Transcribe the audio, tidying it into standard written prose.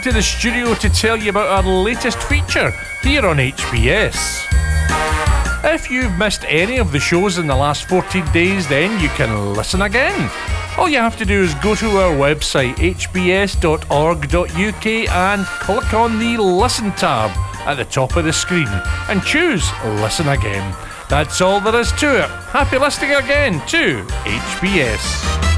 to the studio to tell you about our latest feature here on HBS. If you've missed any of the shows in the last 14 days, then you can listen again. All you have to do is go to our website hbs.org.uk and click on the Listen tab at the top of the screen and choose Listen Again. That's all there is to it. Happy listening again to HBS.